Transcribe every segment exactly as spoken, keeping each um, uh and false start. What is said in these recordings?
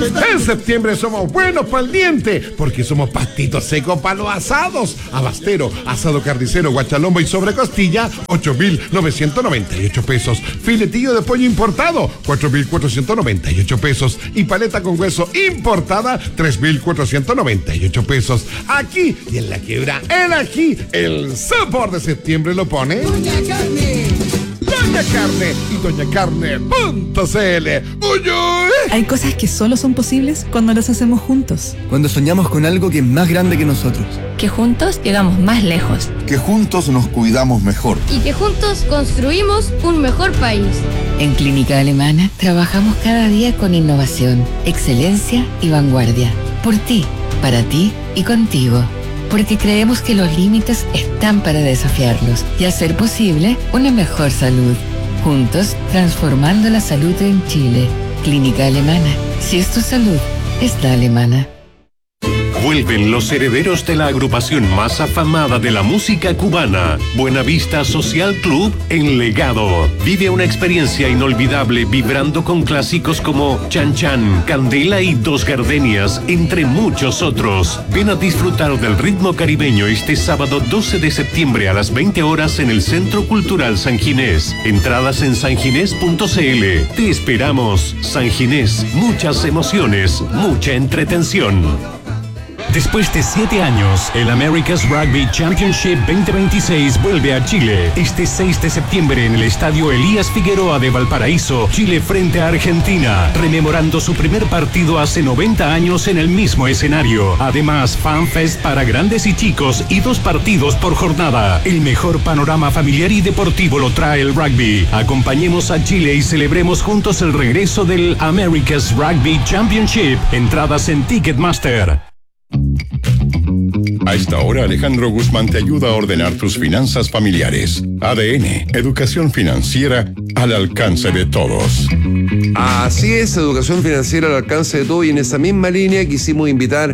En septiembre somos buenos para el diente, porque somos pastitos secos para los asados. Abastero, asado carnicero, guachalombo y sobrecostilla, ocho mil novecientos noventa y ocho pesos. Filetillo de pollo importado, cuatro mil cuatrocientos noventa y ocho pesos. Y paleta con hueso importada, tres mil cuatrocientos noventa y ocho pesos. Aquí y en la quiebra, el ají, el sabor de septiembre lo pone Doña Carne. Doña Carne y doña carne punto c l. ¡Uy, uy! Hay cosas que solo son posibles cuando las hacemos juntos. Cuando soñamos con algo que es más grande que nosotros. Que juntos llegamos más lejos. Que juntos nos cuidamos mejor. Y que juntos construimos un mejor país. En Clínica Alemana trabajamos cada día con innovación, excelencia y vanguardia. Por ti, para ti y contigo. Porque creemos que los límites están para desafiarlos y hacer posible una mejor salud. Juntos, transformando la salud en Chile. Clínica Alemana. Si es tu salud, es la alemana. Vuelven los herederos de la agrupación más afamada de la música cubana, Buenavista Social Club en Legado. Vive una experiencia inolvidable vibrando con clásicos como Chan Chan, Candela y Dos Gardenias, entre muchos otros. Ven a disfrutar del ritmo caribeño este sábado doce de septiembre a las veinte horas en el Centro Cultural San Ginés. Entradas en sanginés punto c l. Te esperamos. San Ginés, muchas emociones, mucha entretención. Después de siete años, el America's Rugby Championship veinte veintiséis vuelve a Chile. Este seis de septiembre en el Estadio Elías Figueroa de Valparaíso, Chile frente a Argentina, rememorando su primer partido hace noventa años en el mismo escenario. Además, FanFest para grandes y chicos y dos partidos por jornada. El mejor panorama familiar y deportivo lo trae el rugby. Acompañemos a Chile y celebremos juntos el regreso del America's Rugby Championship. Entradas en Ticketmaster. A esta hora, Alejandro Guzmán te ayuda a ordenar tus finanzas familiares. A D N, educación financiera al alcance de todos. Así es, educación financiera al alcance de todos, y en esa misma línea quisimos invitar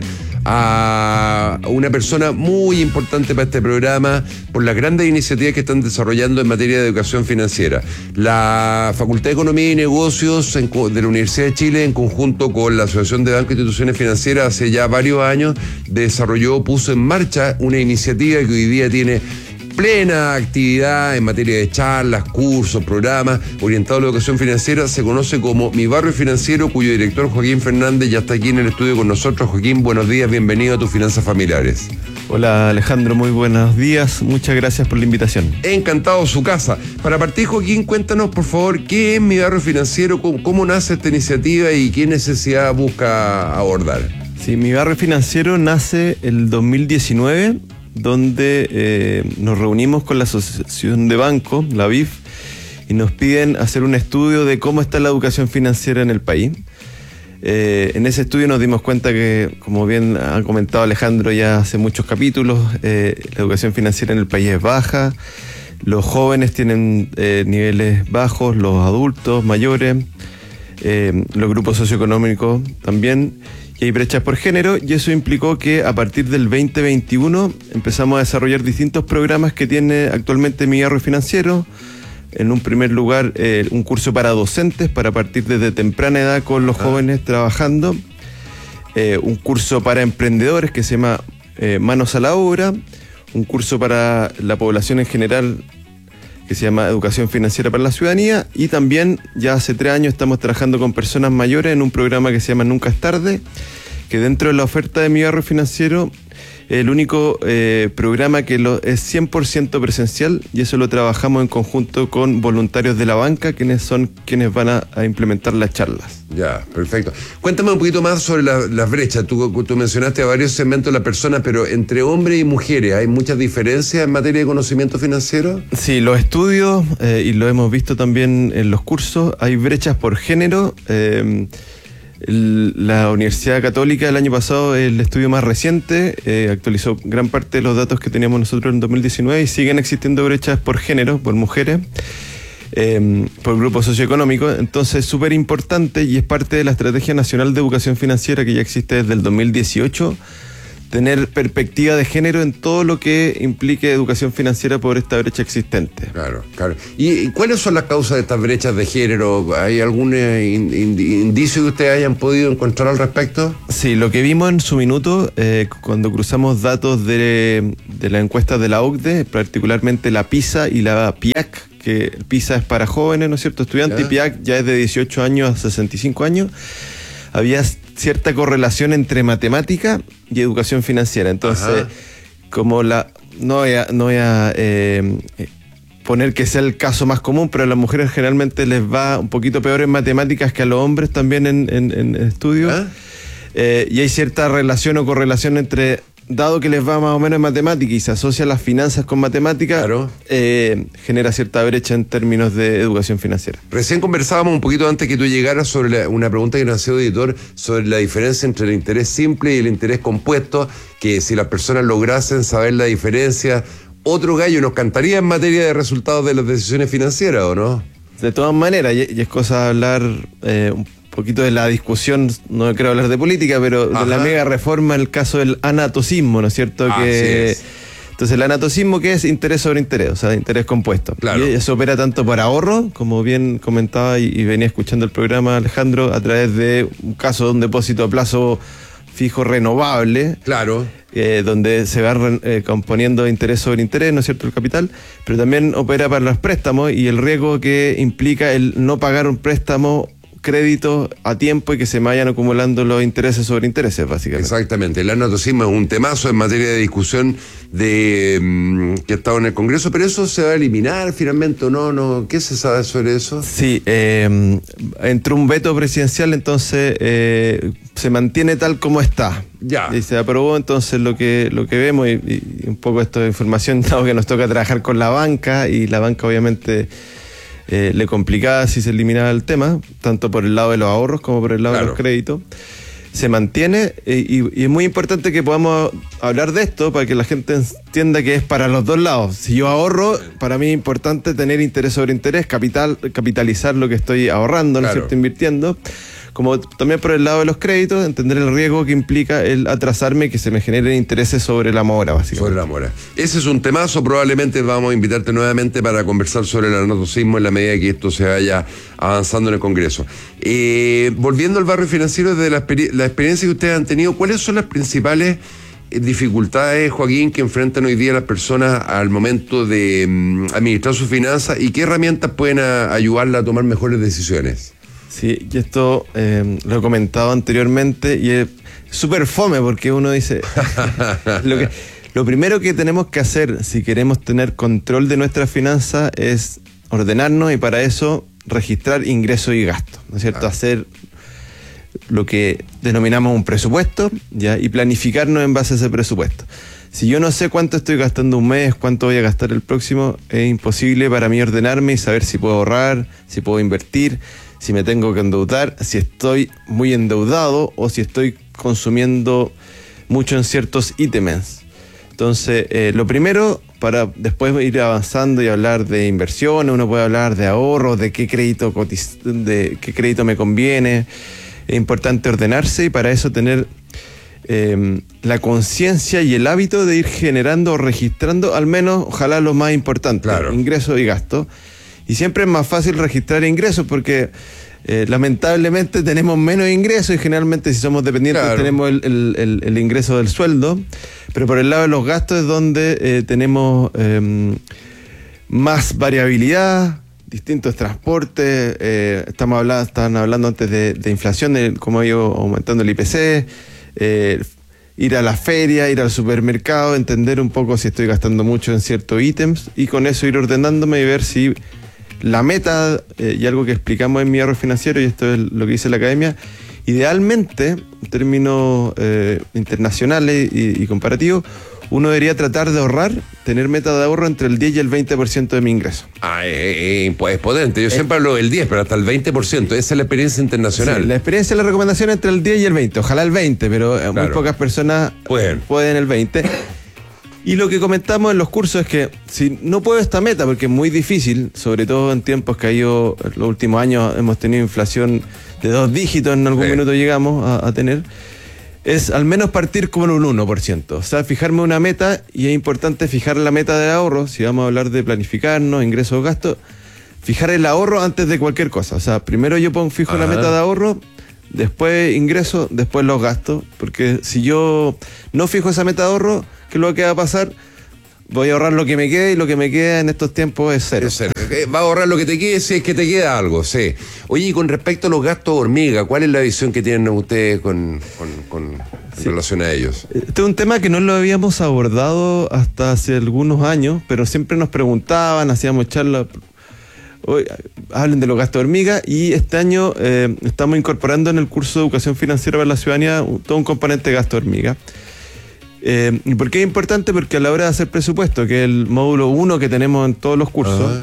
a una persona muy importante para este programa por las grandes iniciativas que están desarrollando en materia de educación financiera. La Facultad de Economía y Negocios de la Universidad de Chile, en conjunto con la Asociación de Bancos e Instituciones Financieras, hace ya varios años desarrolló, puso en marcha una iniciativa que hoy día tiene plena actividad en materia de charlas, cursos, programas orientados a la educación financiera. Se conoce como Mi Barrio Financiero, cuyo director Joaquín Fernández ya está aquí en el estudio con nosotros. Joaquín, buenos días, bienvenido a tus Finanzas Familiares. Hola Alejandro, muy buenos días, muchas gracias por la invitación. Encantado su casa. Para partir, Joaquín, cuéntanos por favor, ¿qué es Mi Barrio Financiero? ¿Cómo, cómo nace esta iniciativa y qué necesidad busca abordar? Sí, Mi Barrio Financiero nace el dos mil diecinueve, donde eh, nos reunimos con la Asociación de Banco, la B I F, y nos piden hacer un estudio de cómo está la educación financiera en el país. Eh, en ese estudio nos dimos cuenta que, como bien ha comentado Alejandro ya hace muchos capítulos, eh, la educación financiera en el país es baja, los jóvenes tienen eh, niveles bajos, los adultos mayores, eh, los grupos socioeconómicos también, y hay brechas por género, y eso implicó que a partir del veinte veintiuno empezamos a desarrollar distintos programas que tiene actualmente Mi Barrio Financiero. En un primer lugar, eh, un curso para docentes, para partir desde temprana edad con los jóvenes trabajando. Eh, un curso para emprendedores que se llama eh, Manos a la Obra. Un curso para la población en general que se llama Educación Financiera para la Ciudadanía. Y también, ya hace tres años, estamos trabajando con personas mayores en un programa que se llama Nunca es Tarde, que dentro de la oferta de Mi Barrio Financiero el único eh, programa que lo, es cien por ciento presencial, y eso lo trabajamos en conjunto con voluntarios de la banca, quienes son quienes van a, a implementar las charlas. Ya, perfecto. Cuéntame un poquito más sobre la, las brechas. Tú, tú mencionaste a varios segmentos de las personas, pero entre hombres y mujeres, ¿hay muchas diferencias en materia de conocimiento financiero? Sí, los estudios, eh, y lo hemos visto también en los cursos, hay brechas por género. Eh, La Universidad Católica el año pasado, el estudio más reciente, eh, actualizó gran parte de los datos que teníamos nosotros en dos mil diecinueve, y siguen existiendo brechas por género, por mujeres, eh, por grupo socioeconómico. Entonces es súper importante y es parte de la Estrategia Nacional de Educación Financiera, que ya existe desde el dos mil dieciocho, tener perspectiva de género en todo lo que implique educación financiera por esta brecha existente. Claro, claro. ¿Y, y cuáles son las causas de estas brechas de género? ¿Hay algún eh, in, in, indicio que ustedes hayan podido encontrar al respecto? Sí, lo que vimos en su minuto, eh, cuando cruzamos datos de, de la encuesta de la O C D E, particularmente la PISA y la PIAC, que PISA es para jóvenes, ¿no es cierto?, estudiantes, y PIAC ya es de dieciocho años a sesenta y cinco años, había cierta correlación entre matemática y educación financiera. Entonces, Ajá. como la... No voy a, no voy a eh, poner que sea el caso más común, pero a las mujeres generalmente les va un poquito peor en matemáticas que a los hombres también en, en, en estudios. ¿Ah? Eh, y hay cierta relación o correlación entre... Dado que les va más o menos en matemática y se asocia las finanzas con matemática, claro. eh, genera cierta brecha en términos de educación financiera. Recién conversábamos un poquito antes que tú llegaras sobre la, una pregunta que nos hacía editor sobre la diferencia entre el interés simple y el interés compuesto, que si las personas lograsen saber la diferencia, otro gallo nos cantaría en materia de resultados de las decisiones financieras, ¿o no? De todas maneras, y, y es cosa de hablar eh, un poquito de la discusión, no quiero hablar de política, pero Ajá. de la mega reforma, el caso del anatocismo, ¿no es cierto? Que es. Entonces, el anatocismo, ¿qué es? Interés sobre interés, o sea, interés compuesto. Claro. Y eso opera tanto para ahorro, como bien comentaba y, y venía escuchando el programa, Alejandro, a través de un caso de un depósito a plazo fijo renovable. Claro. Eh, donde se va eh, componiendo interés sobre interés, ¿no es cierto?, el capital, pero también opera para los préstamos y el riesgo que implica el no pagar un préstamo crédito a tiempo y que se vayan acumulando los intereses sobre intereses, básicamente. Exactamente. El anatocismo es un temazo en materia de discusión de um, que ha estado en el Congreso, pero eso se va a eliminar finalmente o no, no. ¿Qué se sabe sobre eso? Sí, eh, entró un veto presidencial, entonces eh, se mantiene tal como está. Ya. Y se aprobó, entonces lo que lo que vemos, y, y un poco esto de información, dado que nos toca trabajar con la banca, y la banca obviamente Eh, le complicaba si se eliminaba el tema, tanto por el lado de los ahorros como por el lado claro. de los créditos. Se mantiene eh, y, y es muy importante que podamos hablar de esto para que la gente entienda que es para los dos lados. Si yo ahorro, para mí es importante tener interés sobre interés, capital, capitalizar lo que estoy ahorrando, ¿no es cierto?, invirtiendo. Como también por el lado de los créditos, entender el riesgo que implica el atrasarme y que se me generen intereses sobre la mora, básicamente. Sobre la mora. Ese es un temazo, probablemente vamos a invitarte nuevamente para conversar sobre el anatocismo en la medida que esto se vaya avanzando en el Congreso. Eh, volviendo al barrio financiero, desde la, exper- la experiencia que ustedes han tenido, ¿cuáles son las principales dificultades, Joaquín, que enfrentan hoy día las personas al momento de um, administrar sus finanzas y qué herramientas pueden a, ayudarla a tomar mejores decisiones? Sí, y esto eh, lo he comentado anteriormente y es súper fome porque uno dice, lo, que, lo primero que tenemos que hacer si queremos tener control de nuestras finanzas es ordenarnos y para eso registrar ingresos y gastos, ¿no es cierto? Ah. Hacer lo que denominamos un presupuesto, ¿ya? Y planificarnos en base a ese presupuesto. Si yo no sé cuánto estoy gastando un mes, cuánto voy a gastar el próximo, es imposible para mí ordenarme y saber si puedo ahorrar, si puedo invertir, si me tengo que endeudar, si estoy muy endeudado o si estoy consumiendo mucho en ciertos ítems. Entonces, eh, lo primero, para después ir avanzando y hablar de inversiones, uno puede hablar de ahorros, de qué crédito cotiz- de qué crédito me conviene. Es importante ordenarse y para eso tener eh, la conciencia y el hábito de ir generando o registrando al menos, ojalá lo más importante, claro. ingresos y gastos. Y siempre es más fácil registrar ingresos porque eh, lamentablemente tenemos menos ingresos y generalmente si somos dependientes claro. tenemos el, el, el, el ingreso del sueldo, pero por el lado de los gastos es donde eh, tenemos eh, más variabilidad, distintos transportes, eh, estamos hablando, estaban hablando antes de, de inflación, de cómo ha ido aumentando el I P C, eh, ir a la feria, ir al supermercado, entender un poco si estoy gastando mucho en ciertos ítems y con eso ir ordenándome y ver si la meta, eh, y algo que explicamos en mi ahorro financiero, y esto es lo que dice la academia, idealmente, en términos eh, internacionales y, y comparativos, uno debería tratar de ahorrar, tener meta de ahorro entre el diez y el veinte por ciento de mi ingreso. Ah, eh, eh, pues es potente. Yo eh, siempre hablo del diez, pero hasta el veinte por ciento. Esa es la experiencia internacional. Sí, la experiencia y la recomendación entre el diez y el veinte. Ojalá el veinte, pero claro. muy pocas personas pueden. pueden el veinte. Y lo que comentamos en los cursos es que si no puedo esta meta, porque es muy difícil, sobre todo en tiempos que ha ido, en los últimos años hemos tenido inflación de dos dígitos, en algún sí. minuto llegamos a, a tener. es al menos partir con un uno por ciento. O sea, fijarme una meta, y es importante fijar la meta de ahorro, si vamos a hablar de planificarnos, ingresos, gastos, fijar el ahorro antes de cualquier cosa. O sea, primero yo pongo, fijo Ajá. la meta de ahorro, después ingresos, después los gastos, porque si yo no fijo esa meta de ahorro, ¿qué es lo que va a pasar? Voy a ahorrar lo que me quede, y lo que me queda en estos tiempos es cero. Es cero. Va a ahorrar lo que te quede si es que te queda algo, sí. Oye, y con respecto a los gastos hormiga, ¿cuál es la visión que tienen ustedes con, con, con sí. en relación a ellos? Este es un tema que no lo habíamos abordado hasta hace algunos años, pero siempre nos preguntaban, hacíamos charlas, hoy, hablen de los gastos hormiga, y este año eh, estamos incorporando en el curso de Educación Financiera para la Ciudadanía todo un componente de gasto hormiga. Eh, ¿Y por qué es importante? Porque a la hora de hacer presupuesto, que es el módulo uno que tenemos en todos los cursos, uh-huh.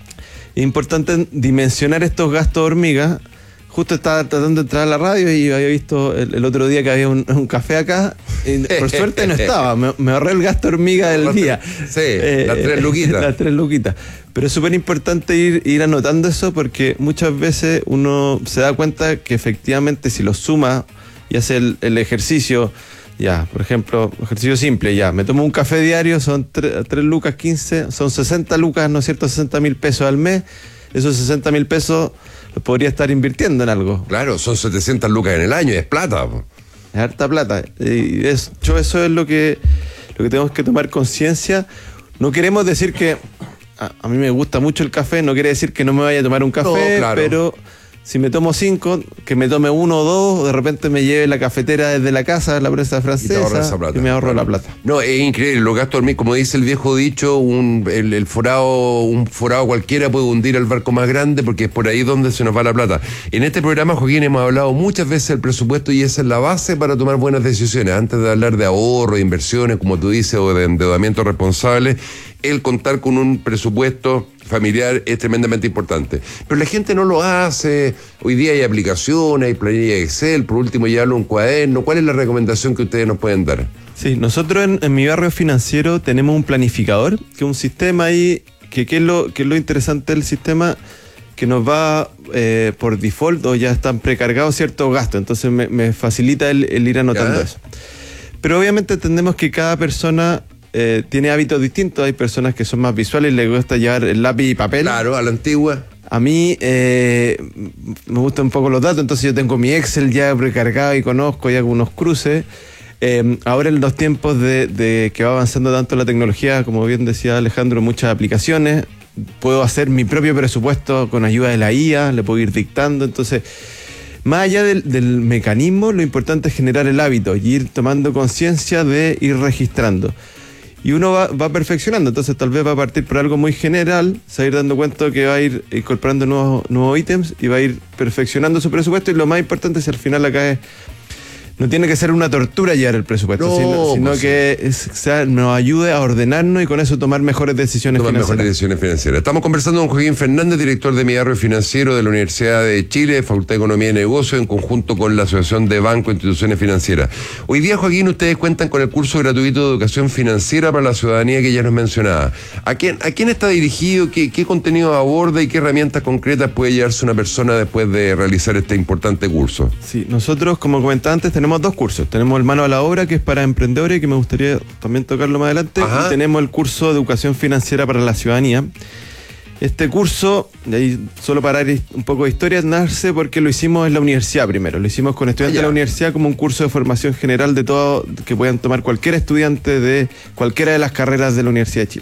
es importante dimensionar estos gastos hormiga. Justo estaba tratando de entrar a la radio y había visto el, el otro día que había un, un café acá, y por suerte no estaba, me, me ahorré el gasto hormiga del día. Sí, eh, las tres luquitas. Las tres luquitas. Pero es súper importante ir, ir anotando eso, porque muchas veces uno se da cuenta que efectivamente si lo suma y hace el, el ejercicio. Ya, por ejemplo, ejercicio simple, ya, me tomo un café diario, son tres lucas quince, son sesenta lucas, ¿no es cierto? sesenta mil pesos al mes. Esos sesenta mil pesos los podría estar invirtiendo en algo. Claro, son setecientas lucas en el año, es plata. Es harta plata. Y es, yo eso es lo que, lo que tenemos que tomar conciencia. No queremos decir que, a, a mí me gusta mucho el café, no quiere decir que no me vaya a tomar un café, no, claro. pero... Si me tomo cinco, que me tome uno o dos, de repente me lleve la cafetera desde la casa, la prensa francesa, y, y me ahorro claro. la plata. No, es increíble, los gastos hormiga, como dice el viejo dicho, un, el, el forado, un forado cualquiera puede hundir al barco más grande, porque es por ahí donde se nos va la plata. En este programa, Joaquín, hemos hablado muchas veces del presupuesto, y esa es la base para tomar buenas decisiones. Antes de hablar de ahorro, de inversiones, como tú dices, o de endeudamiento responsable, el contar con un presupuesto familiar es tremendamente importante. Pero la gente no lo hace. Hoy día hay aplicaciones, hay planillas de Excel, por último llevarlo un cuaderno. ¿Cuál es la recomendación que ustedes nos pueden dar? Sí, nosotros en, en mi barrio financiero tenemos un planificador, que es un sistema ahí, que, que, es, lo, que es lo interesante del sistema, que nos va eh, por default, o ya están precargados ciertos gastos, entonces me, me facilita el, el ir anotando ¿Ya? eso. Pero obviamente entendemos que cada persona... Eh, tiene hábitos distintos. Hay personas que son más visuales y les gusta llevar el lápiz y papel. Claro, a la antigua. A mí eh, me gustan un poco los datos, entonces yo tengo mi Excel ya precargado y conozco ya algunos cruces. Eh, ahora en los tiempos de, de que va avanzando tanto la tecnología, como bien decía Alejandro, muchas aplicaciones, puedo hacer mi propio presupuesto con ayuda de la I A, le puedo ir dictando. Entonces, más allá del, del mecanismo, lo importante es generar el hábito y ir tomando conciencia de ir registrando. Y uno va, va perfeccionando, entonces tal vez va a partir por algo muy general, se va a ir dando cuenta que va a ir incorporando nuevos, nuevos ítems y va a ir perfeccionando su presupuesto, y lo más importante es al final acá es, no tiene que ser una tortura llevar el presupuesto, no, sino, sino pues, que es, o sea, nos ayude a ordenarnos y con eso tomar mejores decisiones tomar financieras. mejores decisiones financieras. Estamos conversando con Joaquín Fernández, director de Mi Barrio Financiero de la Universidad de Chile, Facultad de Economía y Negocios, en conjunto con la Asociación de Banco e Instituciones Financieras. Hoy día, Joaquín, ustedes cuentan con el curso gratuito de Educación Financiera para la Ciudadanía que ya nos mencionaba. ¿A quién, a quién está dirigido? ¿Qué, qué contenido aborda y qué herramientas concretas puede llevarse una persona después de realizar este importante curso? Sí, nosotros, como comentaba antes, tenemos dos cursos. Tenemos el Mano a la Obra, que es para emprendedores, que me gustaría también tocarlo más adelante. Ajá. Y tenemos el curso de Educación Financiera para la Ciudadanía. Este curso, de ahí solo para ir un poco de historia, nace porque lo hicimos en la universidad primero. Lo hicimos con estudiantes ah, de la universidad como un curso de formación general de todo, que puedan tomar cualquier estudiante de cualquiera de las carreras de la Universidad de Chile.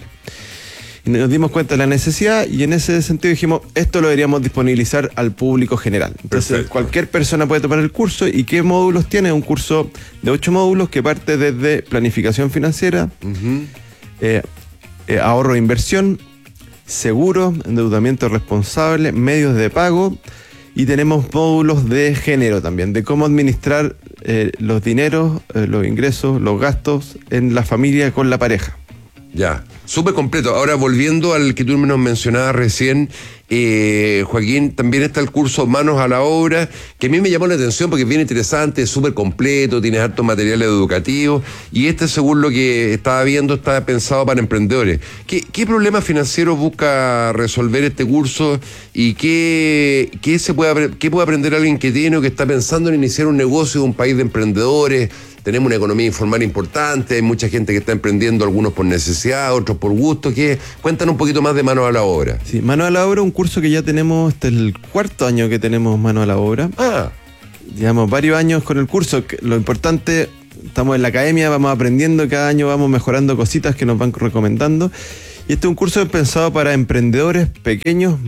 Y nos dimos cuenta de la necesidad, y en ese sentido dijimos, esto lo deberíamos disponibilizar al público general. Entonces, perfecto, cualquier persona puede tomar el curso. ¿Y qué módulos tiene? Un curso de ocho módulos que parte desde planificación financiera, uh-huh. eh, eh, ahorro e inversión, seguro, endeudamiento responsable, medios de pago, y tenemos módulos de género también, de cómo administrar eh, los dineros, eh, los ingresos, los gastos en la familia con la pareja. Ya, súper completo. Ahora, volviendo al que tú nos mencionabas recién, eh, Joaquín, también está el curso Manos a la Obra, que a mí me llamó la atención porque es bien interesante, es súper completo, tiene hartos materiales educativos, y este, según lo que estaba viendo, está pensado para emprendedores. ¿Qué, qué problemas financieros busca resolver este curso y qué, qué, se puede, qué puede aprender alguien que tiene o que está pensando en iniciar un negocio de un país de emprendedores? Tenemos una economía informal importante, hay mucha gente que está emprendiendo, algunos por necesidad, otros por gusto. ¿Qué? Cuéntanos un poquito más de Manos a la Obra. Sí, Manos a la Obra, un curso que ya tenemos, este es el cuarto año que tenemos Manos a la Obra. Ah. Llevamos varios años con el curso. Lo importante, estamos en la academia, vamos aprendiendo, cada año vamos mejorando cositas que nos van recomendando. Y este es un curso pensado para emprendedores pequeños,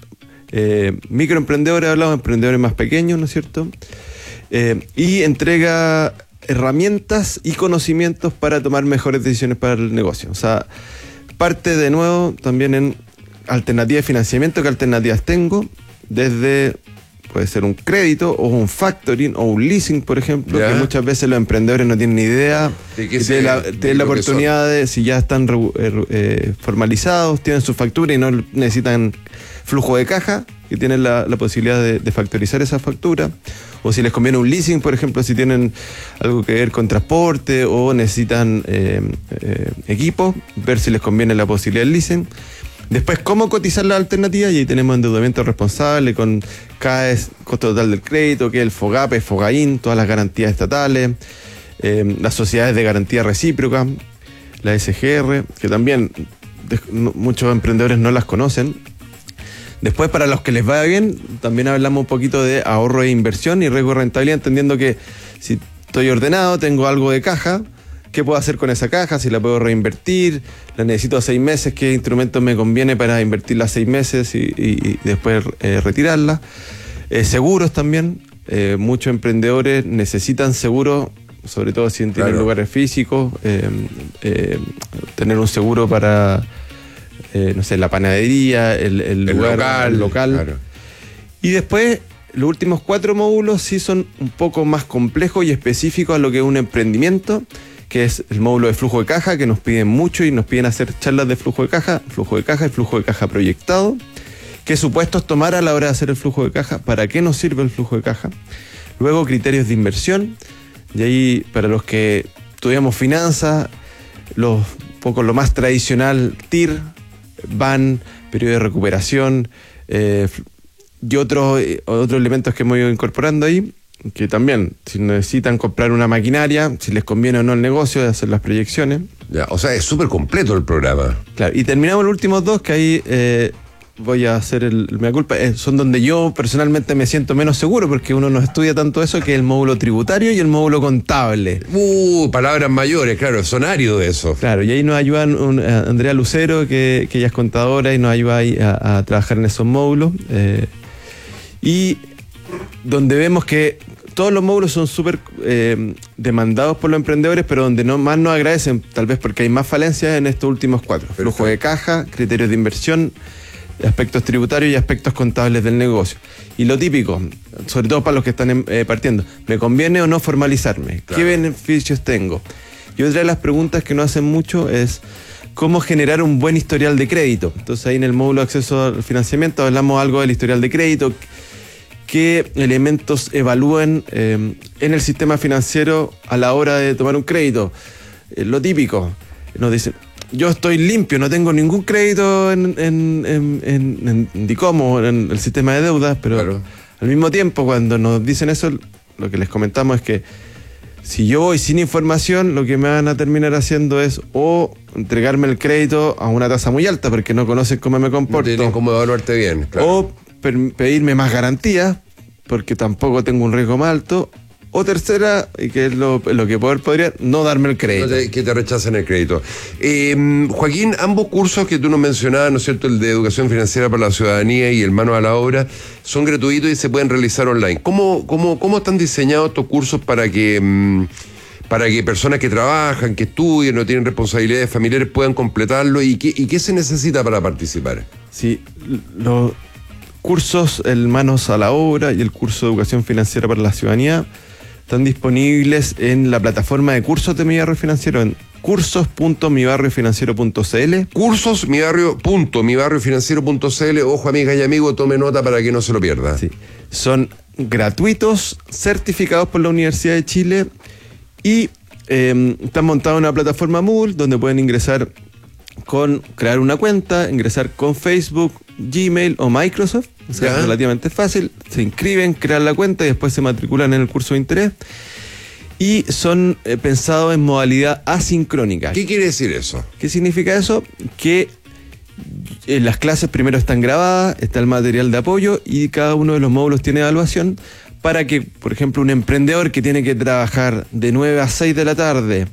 eh, microemprendedores, hablamos de emprendedores más pequeños, ¿no es cierto? Eh, y entrega herramientas y conocimientos para tomar mejores decisiones para el negocio. O sea, parte de nuevo también en alternativas de financiamiento, qué alternativas tengo, desde puede ser un crédito o un factoring o un leasing, por ejemplo, ¿ya? Que muchas veces los emprendedores no tienen ni idea, de que tienen la, tienen la oportunidad de, si ya están eh, formalizados, tienen su factura y no necesitan flujo de caja, que tienen la, la posibilidad de, de factorizar esa factura. O si les conviene un leasing, por ejemplo, si tienen algo que ver con transporte o necesitan eh, eh, equipo, ver si les conviene la posibilidad del leasing. Después, cómo cotizar la alternativa, y ahí tenemos endeudamiento responsable con C A E S, costo total del crédito, que es el FOGAPE, FOGAIN, todas las garantías estatales, eh, las sociedades de garantía recíproca, la S G R, que también de, no, muchos emprendedores no las conocen. Después, para los que les vaya bien, también hablamos un poquito de ahorro e inversión y riesgo de rentabilidad, entendiendo que si estoy ordenado, tengo algo de caja, ¿qué puedo hacer con esa caja? Si la puedo reinvertir, la necesito a seis meses, ¿qué instrumento me conviene para invertirla a seis meses y, y, y después eh, retirarla? Eh, seguros también, eh, muchos emprendedores necesitan seguros, sobre todo si tienen claro. lugares físicos, eh, eh, tener un seguro para... Eh, no sé, la panadería, el, el, el lugar local. El local. Claro. Y después, los últimos cuatro módulos sí son un poco más complejos y específicos a lo que es un emprendimiento, que es el módulo de flujo de caja, que nos piden mucho y nos piden hacer charlas de flujo de caja, flujo de caja y flujo de caja proyectado, qué supuestos tomar a la hora de hacer el flujo de caja, para qué nos sirve el flujo de caja. Luego, criterios de inversión, y ahí, para los que estudiamos finanzas, los poco lo más tradicional, T I R, B A N, periodo de recuperación, eh, y otros eh, otros elementos que hemos ido incorporando ahí, que también, si necesitan comprar una maquinaria, si les conviene o no el negocio, de hacer las proyecciones. Ya, o sea, es súper completo el programa. Claro, y terminamos los últimos dos, que ahí eh, voy a hacer el, el mea culpa, eh, son donde yo personalmente me siento menos seguro, porque uno no estudia tanto eso, que es el módulo tributario y el módulo contable. Uh, palabras mayores, claro, son áridos de eso. Claro, y ahí nos ayudan un, a Andrea Lucero, que, que ella es contadora y nos ayuda ahí a, a trabajar en esos módulos. Eh, y donde vemos que todos los módulos son súper eh, demandados por los emprendedores, pero donde no más nos agradecen, tal vez porque hay más falencias en estos últimos cuatro. Perfecto. Flujo de caja, criterios de inversión, aspectos tributarios y aspectos contables del negocio. Y lo típico, sobre todo para los que están eh, partiendo, ¿me conviene o no formalizarme? Claro. ¿Qué beneficios tengo? Y otra de las preguntas que nos hacen mucho es cómo generar un buen historial de crédito. Entonces ahí en el módulo de acceso al financiamiento hablamos algo del historial de crédito, qué elementos evalúen eh, en el sistema financiero a la hora de tomar un crédito. Eh, lo típico, nos dicen, yo estoy limpio, no tengo ningún crédito en, en, en, en, en DICOM, en el sistema de deudas, pero claro. Al mismo tiempo, cuando nos dicen eso, lo que les comentamos es que si yo voy sin información, lo que me van a terminar haciendo es o entregarme el crédito a una tasa muy alta porque no conocen cómo me comporto. No tienen cómo evaluarte bien, claro. O per- pedirme más garantías porque tampoco tengo un riesgo más alto. O tercera, y que es lo, lo que poder podría, no darme el crédito. No te, que te rechacen el crédito. Eh, Joaquín, ambos cursos que tú nos mencionabas, ¿no es cierto? El de Educación Financiera para la Ciudadanía y el Manos a la Obra, son gratuitos y se pueden realizar online. ¿Cómo, cómo, cómo están diseñados estos cursos para que, mmm, para que personas que trabajan, que estudian, no tienen responsabilidades familiares puedan completarlo? ¿Y qué, y qué se necesita para participar? Sí, los cursos, el Manos a la Obra y el curso de Educación Financiera para la Ciudadanía, están disponibles en la plataforma de cursos de Mi Barrio Financiero en cursos punto mi barrio financiero punto c l. Cursos mi barrio punto mi barrio financiero punto c l. Ojo, amigas y amigos, tome nota para que no se lo pierda. Sí. Son gratuitos, certificados por la Universidad de Chile y eh, están montados en una plataforma Moodle donde pueden ingresar con crear una cuenta, ingresar con Facebook, Gmail o Microsoft. O sea, es relativamente fácil. Se inscriben, crean la cuenta y después se matriculan en el curso de interés. Y son eh, pensados en modalidad asincrónica. ¿Qué quiere decir eso? ¿Qué significa eso? Que eh, las clases primero están grabadas, está el material de apoyo y cada uno de los módulos tiene evaluación para que, por ejemplo, un emprendedor que tiene que trabajar de nueve a seis de la tarde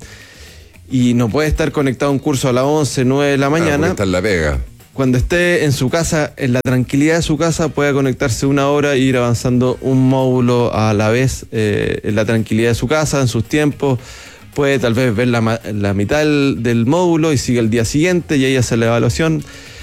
y no puede estar conectado a un curso a las once, nueve de la mañana. Ah, está en la pega. Cuando esté en su casa, en la tranquilidad de su casa, pueda conectarse una hora e ir avanzando un módulo a la vez eh, en la tranquilidad de su casa, en sus tiempos. Puede tal vez ver la, la mitad del, del módulo y sigue el día siguiente y ahí hace la evaluación.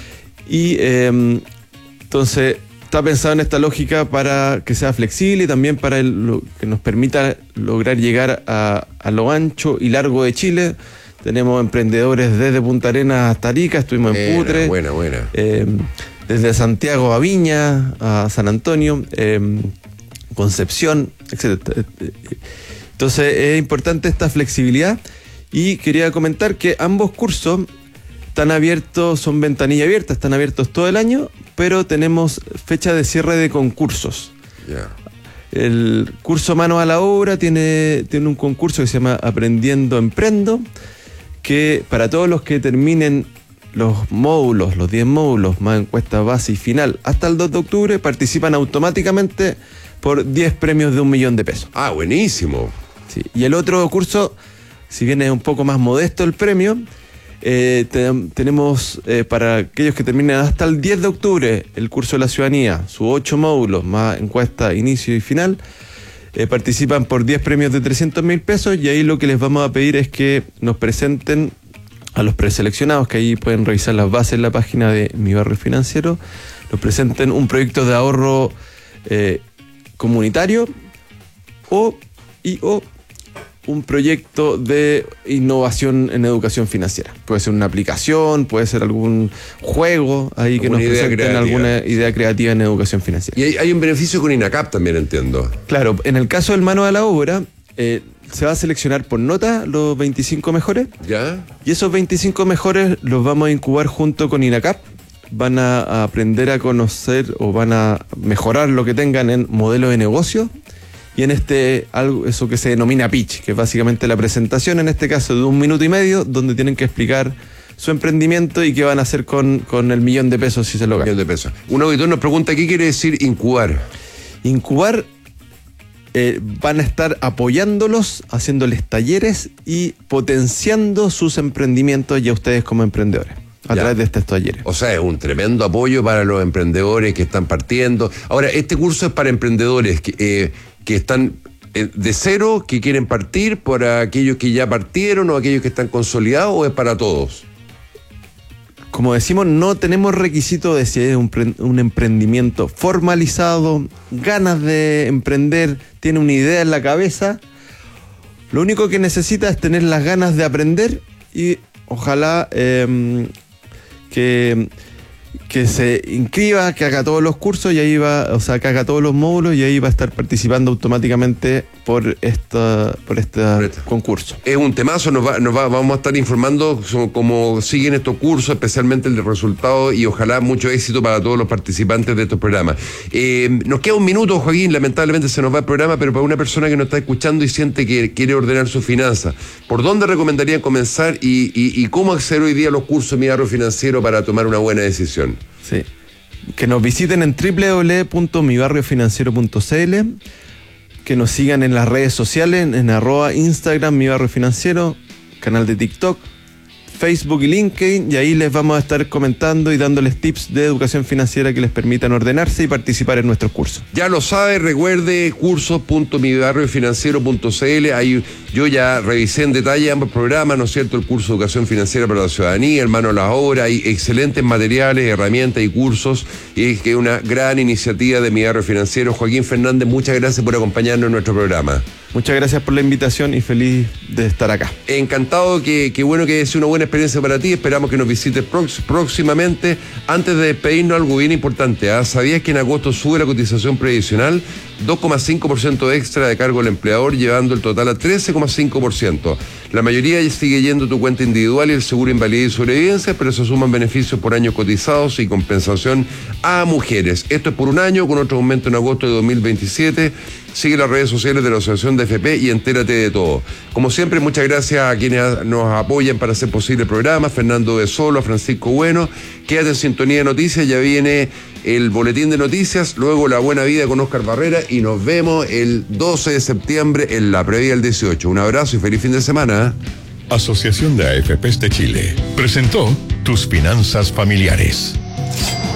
Y eh, entonces está pensado en esta lógica para que sea flexible y también para el, lo, que nos permita lograr llegar a, a lo ancho y largo de Chile. Tenemos emprendedores desde Punta Arenas hasta Arica, estuvimos buena, en Putre. Buena, buena. Eh, desde Santiago a Viña, a San Antonio, eh, Concepción, etcétera. Entonces es importante esta flexibilidad y quería comentar que ambos cursos están abiertos, son ventanilla abierta, están abiertos todo el año, pero tenemos fecha de cierre de concursos. Yeah. El curso Manos a la Obra tiene, tiene un concurso que se llama Aprendiendo Emprendo, que para todos los que terminen los módulos, los diez módulos, más encuesta base y final, hasta el dos de octubre, participan automáticamente por diez premios de un millón de pesos. Ah, buenísimo. Sí. Y el otro curso, si bien es un poco más modesto el premio, eh, te, tenemos eh, para aquellos que terminen hasta el diez de octubre el curso de la ciudadanía, sus ocho módulos, más encuesta, inicio y final, Eh, participan por diez premios de trescientos mil pesos y ahí lo que les vamos a pedir es que nos presenten a los preseleccionados, que ahí pueden revisar las bases en la página de Mi Barrio Financiero, nos presenten un proyecto de ahorro eh, comunitario o, y, o un proyecto de innovación en educación financiera. Puede ser una aplicación, puede ser algún juego ahí que nos presenten creativa. Alguna idea creativa en educación financiera. Y hay, hay un beneficio con INACAP también, entiendo. Claro, en el caso del Manos a la Obra, eh, se va a seleccionar por nota los veinticinco mejores. ¿Ya? Y esos veinticinco mejores los vamos a incubar junto con INACAP. Van a, a aprender a conocer o van a mejorar lo que tengan en modelo de negocio. Y en este, algo, eso que se denomina pitch, que es básicamente la presentación, en este caso de un minuto y medio, donde tienen que explicar su emprendimiento y qué van a hacer con, con el millón de pesos si se lo ganan. Millón de pesos. Un auditor nos pregunta, ¿qué quiere decir incubar? Incubar, eh, van a estar apoyándolos, haciéndoles talleres y potenciando sus emprendimientos y a ustedes como emprendedores. A ya. través de estos talleres. O sea, es un tremendo apoyo para los emprendedores que están partiendo. Ahora, este curso es para emprendedores que, eh, que están eh, de cero, que quieren partir, para aquellos que ya partieron o aquellos que están consolidados, ¿o es para todos? Como decimos, no tenemos requisito de si es un, un emprendimiento formalizado, ganas de emprender, tiene una idea en la cabeza. Lo único que necesita es tener las ganas de aprender y ojalá eh, que, que se inscriba, que haga todos los cursos y ahí va, o sea, que haga todos los módulos y ahí va a estar participando automáticamente por esta, por este concurso. Es un temazo, nos va, nos va, vamos a estar informando cómo siguen estos cursos, especialmente el de resultados, y ojalá mucho éxito para todos los participantes de estos programas. Eh, nos queda un minuto, Joaquín, lamentablemente se nos va el programa, pero para una persona que nos está escuchando y siente que quiere ordenar sus finanzas, ¿por dónde recomendarían comenzar y, y, y cómo acceder hoy día a los cursos Mi Barrio Financiero para tomar una buena decisión? Sí, que nos visiten en doble u doble u doble u punto mi barrio financiero punto c l, que nos sigan en las redes sociales, en, en arroba Instagram, Mi Barrio Financiero, canal de TikTok, Facebook y LinkedIn, y ahí les vamos a estar comentando y dándoles tips de educación financiera que les permitan ordenarse y participar en nuestros cursos. Ya lo sabe, recuerde cursos punto mi barrio financiero punto c l. Ahí yo ya revisé en detalle ambos programas, ¿no es cierto? El curso de educación financiera para la ciudadanía, el Mano a la Obra, hay excelentes materiales, herramientas y cursos, y es que es una gran iniciativa de Mi Barrio Financiero. Joaquín Fernández, muchas gracias por acompañarnos en nuestro programa. Muchas gracias por la invitación y feliz de estar acá. Encantado, que, que bueno que es una buena experiencia para ti. Esperamos que nos visites prox- próximamente. Antes de despedirnos, algo bien importante. ¿eh? ¿Sabías que en agosto sube la cotización previsional? dos coma cinco por ciento extra de cargo al empleador, llevando el total a trece coma cinco por ciento. La mayoría sigue yendo a tu cuenta individual y el seguro invalidez y sobrevivencia, pero se suman beneficios por años cotizados y compensación a mujeres. Esto es por un año, con otro aumento en agosto de dos mil veintisiete. Sigue las redes sociales de la Asociación de F P y entérate de todo. Como siempre, muchas gracias a quienes nos apoyan para hacer posible el programa. Fernando de Solo, a Francisco Bueno. Quédate en sintonía de noticias, ya viene el boletín de noticias, luego La Buena Vida con Oscar Barrera y nos vemos el doce de septiembre en la previa del dieciocho. Un abrazo y feliz fin de semana. Asociación de A F Pes de Chile presentó Tus Finanzas Familiares.